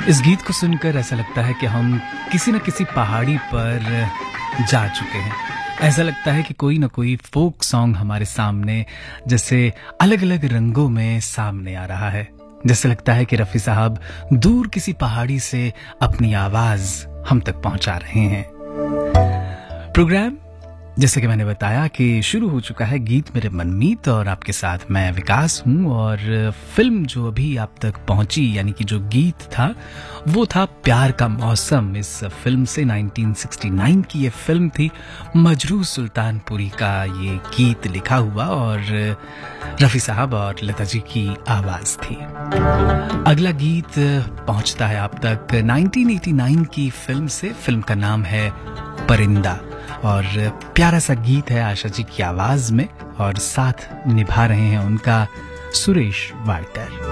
इस गीत को सुनकर ऐसा लगता है कि हम किसी न किसी पहाड़ी पर जा चुके हैं। ऐसा लगता है कि कोई न कोई फोक सॉन्ग हमारे सामने जैसे अलग अलग रंगों में सामने आ रहा है। जैसे लगता है कि रफ़ी साहब दूर किसी पहाड़ी से अपनी आवाज हम तक पहुंचा रहे हैं। प्रोग्राम जैसे कि मैंने बताया कि शुरू हो चुका है गीत मेरे मनमीत, और आपके साथ मैं विकास हूं। और फिल्म जो अभी आप तक पहुंची, यानी कि जो गीत था वो था प्यार का मौसम। इस फिल्म से 1969 की ये फिल्म थी। मजरू सुल्तानपुरी का ये गीत लिखा हुआ और रफ़ी साहब और लता जी की आवाज थी। अगला गीत पहुंचता है आप तक 1989 की फिल्म से। फिल्म का नाम है परिंदा और प्यारा सा गीत है आशा जी की आवाज में, और साथ निभा रहे हैं उनका सुरेश वाडकर।